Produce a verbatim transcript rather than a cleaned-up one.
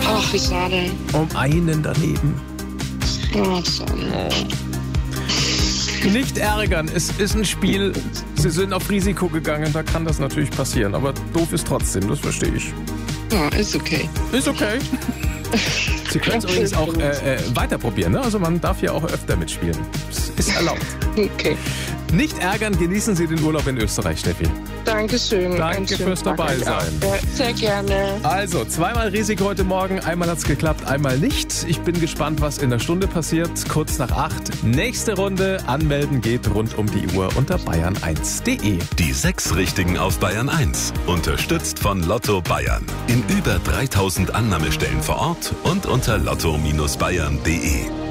Ach, wie schade. Um einen daneben. Oh, schade. Oh. Nicht ärgern, es ist ein Spiel. Sie sind auf Risiko gegangen, da kann das natürlich passieren. Aber doof ist trotzdem, das verstehe ich. Ja, ist okay. Ist okay. Sie können es übrigens auch äh, äh, weiter probieren, ne? Also man darf ja auch öfter mitspielen. Das ist erlaubt. Okay. Nicht ärgern, genießen Sie den Urlaub in Österreich, Steffi. Dankeschön. Danke fürs Dabeisein. Ja, sehr gerne. Also, zweimal Risiko heute Morgen. Einmal hat's geklappt, einmal nicht. Ich bin gespannt, was in der Stunde passiert. Kurz nach acht. Nächste Runde. Anmelden geht rund um die Uhr unter bayern eins punkt de. Die sechs Richtigen auf Bayern eins. Unterstützt von Lotto Bayern. In über dreitausend Annahmestellen vor Ort und unter lotto Bindestrich bayern punkt de.